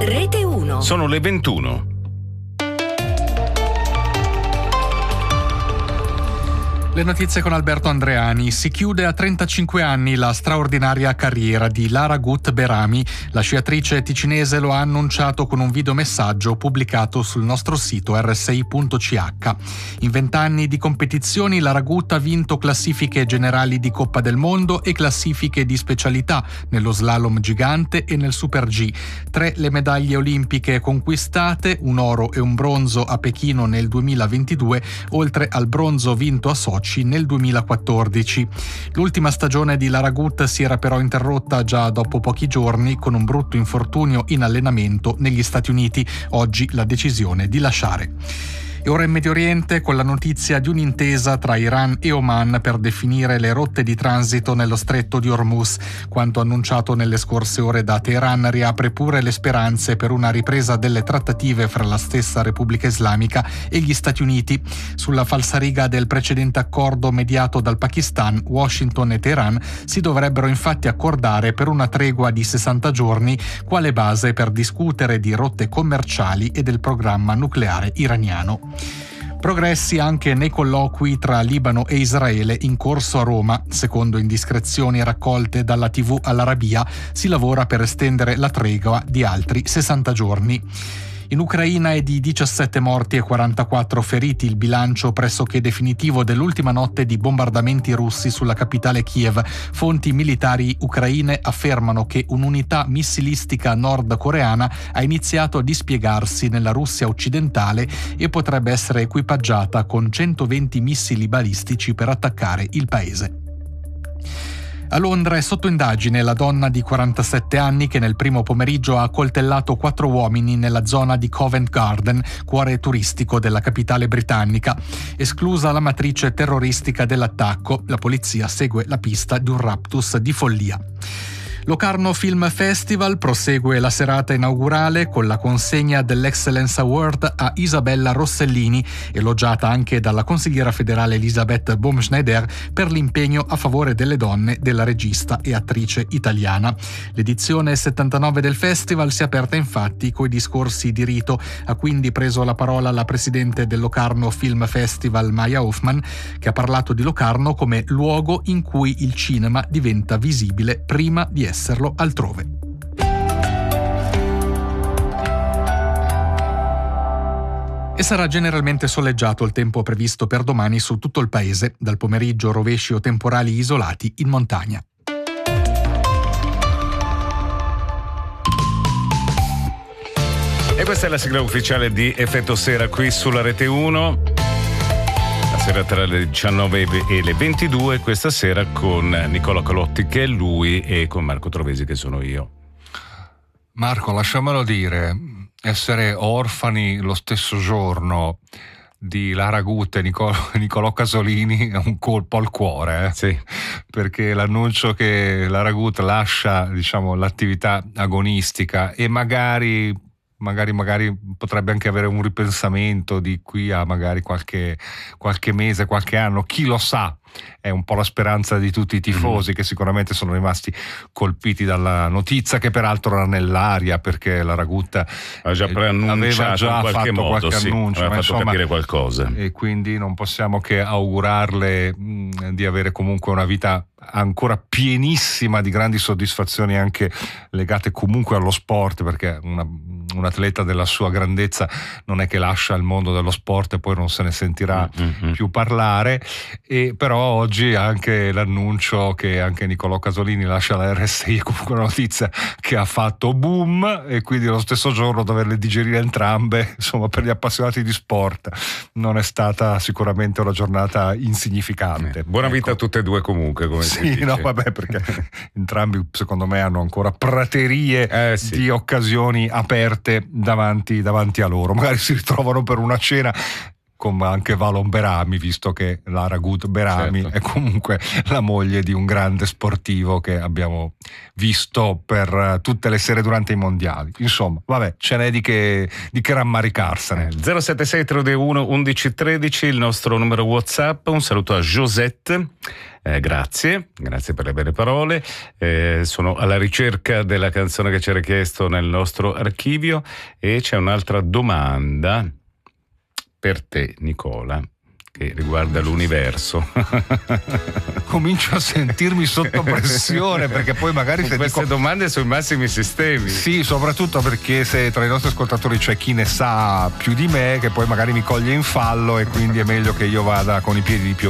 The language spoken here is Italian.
Rete 1. Sono le 21. Le notizie con Alberto Andreani. Si chiude a 35 anni la straordinaria carriera di Lara Gut Berami. La sciatrice ticinese lo ha annunciato con un videomessaggio pubblicato sul nostro sito rsi.ch. In 20 anni di competizioni Lara Gut ha vinto classifiche generali di Coppa del Mondo e classifiche di specialità nello slalom gigante e nel Super G. 3 le medaglie olimpiche conquistate, un oro e un bronzo a Pechino nel 2022, oltre al bronzo vinto a Sochi nel 2014. L'ultima stagione di Lara Gut si era però interrotta già dopo pochi giorni con un brutto infortunio in allenamento negli Stati Uniti. Oggi la decisione di lasciare. E ora in Medio Oriente con la notizia di un'intesa tra Iran e Oman per definire le rotte di transito nello stretto di Hormuz. Quanto annunciato nelle scorse ore da Teheran riapre pure le speranze per una ripresa delle trattative fra la stessa Repubblica Islamica e gli Stati Uniti. Sulla falsariga del precedente accordo mediato dal Pakistan, Washington e Teheran si dovrebbero infatti accordare per una tregua di 60 giorni, quale base per discutere di rotte commerciali e del programma nucleare iraniano. Progressi anche nei colloqui tra Libano e Israele in corso a Roma. Secondo indiscrezioni raccolte dalla TV Al Arabiya, si lavora per estendere la tregua di altri 60 giorni. In Ucraina è di 17 morti e 44 feriti il bilancio pressoché definitivo dell'ultima notte di bombardamenti russi sulla capitale Kiev. Fonti militari ucraine affermano che un'unità missilistica nordcoreana ha iniziato a dispiegarsi nella Russia occidentale e potrebbe essere equipaggiata con 120 missili balistici per attaccare il paese. A Londra è sotto indagine la donna di 47 anni che nel primo pomeriggio ha accoltellato 4 uomini nella zona di Covent Garden, cuore turistico della capitale britannica. Esclusa la matrice terroristica dell'attacco, la polizia segue la pista di un raptus di follia. Locarno Film Festival prosegue la serata inaugurale con la consegna dell'Excellence Award a Isabella Rossellini, elogiata anche dalla consigliera federale Elisabeth Baumschneider per l'impegno a favore delle donne della regista e attrice italiana. L'edizione 79 del festival si è aperta infatti coi discorsi di rito. Ha quindi preso la parola la presidente del Locarno Film Festival Maya Hoffman, che ha parlato di Locarno come luogo in cui il cinema diventa visibile prima di esserlo altrove. E sarà generalmente soleggiato il tempo previsto per domani su tutto il paese, dal pomeriggio rovesci o temporali isolati in montagna. E questa è la sigla ufficiale di Effetto Sera qui sulla Rete 1. La sera tra le 19 e le 22, questa sera con Nicola Colotti che è lui e con Marco Trovesi che sono io. Marco, lasciamelo dire, essere orfani lo stesso giorno di Lara Gut e Nicolò Casolini è un colpo al cuore, Sì. Perché l'annuncio che Lara Gut lascia, diciamo, l'attività agonistica e magari potrebbe anche avere un ripensamento di qui a magari qualche mese, qualche anno, chi lo sa. È un po' la speranza di tutti i tifosi che sicuramente sono rimasti colpiti dalla notizia, che peraltro era nell'aria perché Lara Gut ha già preannunciato, aveva già in qualche fatto modo, qualche annuncio, aveva fatto insomma, capire qualcosa. E quindi non possiamo che augurarle di avere comunque una vita ancora pienissima di grandi soddisfazioni, anche legate comunque allo sport, perché un atleta della sua grandezza non è che lascia il mondo dello sport e poi non se ne sentirà più parlare. E però oggi anche l'annuncio che anche Nicolò Casolini lascia la RSI è comunque una notizia che ha fatto boom, e quindi lo stesso giorno doverle digerire entrambe, insomma, per gli appassionati di sport non è stata sicuramente una giornata insignificante. Buona vita a tutte e due comunque, come si dice. No, vabbè, perché entrambi secondo me hanno ancora praterie di occasioni aperte davanti a loro. Magari si ritrovano per una cena come anche Valon Berami, visto che Lara Gut Berami è comunque la moglie di un grande sportivo che abbiamo visto per tutte le sere durante i mondiali. Insomma, vabbè, ce n'è di che rammaricarsene. 076 321 1113 il nostro numero WhatsApp. Un saluto a Josette. Grazie per le belle parole. Sono alla ricerca della canzone che ci era chiesto nel nostro archivio, e c'è un'altra domanda per te, Nicola, che riguarda l'universo. Comincio a sentirmi sotto pressione, perché poi magari se queste dico domande sui massimi sistemi. Sì, soprattutto perché se tra i nostri ascoltatori c'è chi ne sa più di me, che poi magari mi coglie in fallo, e quindi è meglio che io vada con i piedi di piombo.